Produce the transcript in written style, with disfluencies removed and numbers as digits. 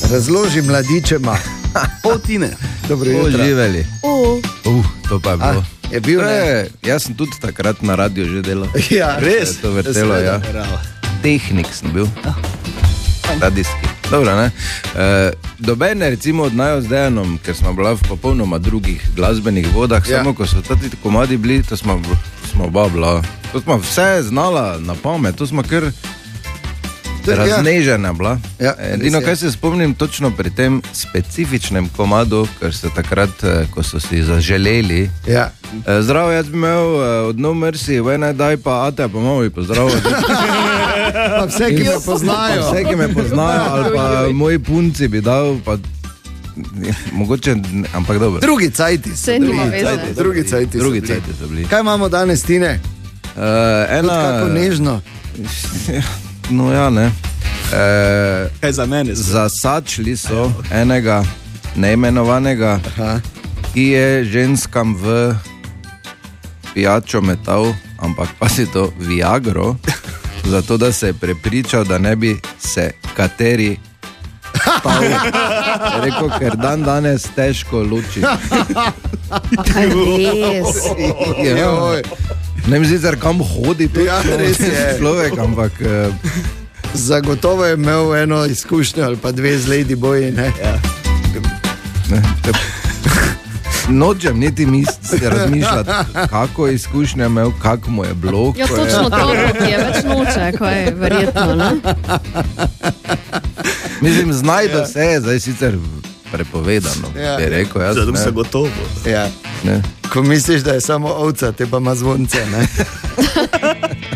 Razloži mladičema. Potine. Dobro jutro. Živeli. To pa je bilo. Je bil, ne? Jaz sem tudi takrat na radio že delal. Ja. Res? To vrtelo, ja. Tehnik sem bil. Radijski. Dobro, ne? Dobene recimo od naju z Dejanom, ker smo bila v popolnoma drugih glasbenih vodah, samo ko so tati komadi bili, to smo babla. To smo vse znala na pamet, to smo kar raznežena bila. Edino, kaj se spomnim točno pri tem specifičnem komadu, ker so takrat, ko so si zaželeli. Zdravo, jaz bi imel od No Mercy, When I Die, pa Ate, pa malo bi pozdravil. Pa vse, ki me poznajo. Vse, ki me poznajo, ali pa moji punci bi dal, pa mogoče, ampak dobro. Drugi cajti. Drugi cajti so bili. Kaj imamo danes, Tine? Kako nežno. No ja, ne. Kaj za mene? Zasačili so enega neimenovanega, ki je ženskam v pijačo metal, ampak pa si to Viagro, zato da se je prepričal, da ne bi se kateri spal. Rekel, ker dan danes težko luči. Kaj res? Ne vem sicer, kam hodi to človek, ampak zagotovo je imel eno izkušnjo ali pa dve z Ladyboyi, ne? Nočem niti razmišljati, kako izkušnja imel, kako mu je bilo. Ja, točno to, ki je več noče, ko je verjetno, ne? Mislim, znajdo se je, zdaj sicer prepovedano, bi rekel. Zadom se gotovo. Ko misliš, da je samo ovca, te pa ima zvonce, ne?